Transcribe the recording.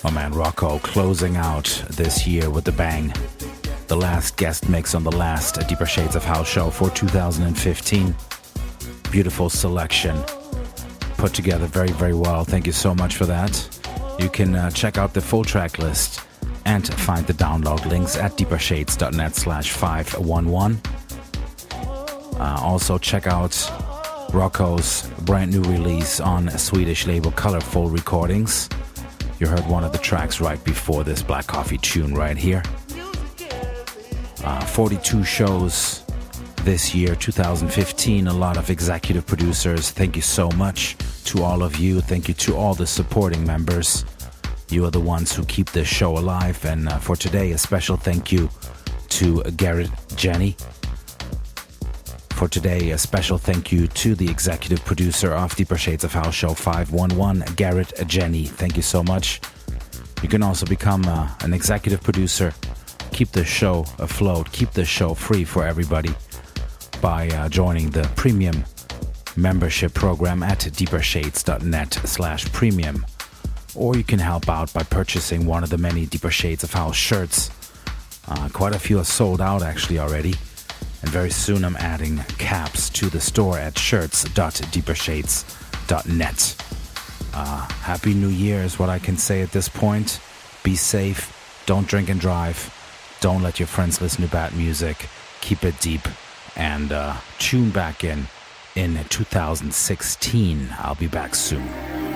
My man Rocco closing out this year with the bang. The last guest mix on the last Deeper Shades of House show for 2015. Beautiful selection. Put together very, very well. Thank you so much for that. You can check out the full track list and find the download links at deepershades.net/511. Also check out Rocco's brand new release on Swedish label Colorful Recordings. You heard one of the tracks right before this Black Coffee tune right here. 42 shows this year, 2015. A lot of executive producers. Thank you so much to all of you. Thank you to all the supporting members. You are the ones who keep this show alive. And for today, a special thank you to Garrett Jenny. For today, a special thank you to the executive producer of Deeper Shades of House Show 511, Garrett Jenny. Thank you so much. You can also become an executive producer. Keep the show afloat. Keep the show free for everybody by joining the premium membership program at deepershades.net/premium. Or you can help out by purchasing one of the many Deeper Shades of House shirts. Quite a few are sold out actually already. And very soon I'm adding caps to the store at shirts.deepershades.net. Happy New Year is what I can say at this point. Be safe. Don't drink and drive. Don't let your friends listen to bad music. Keep it deep. And tune back in 2016. I'll be back soon.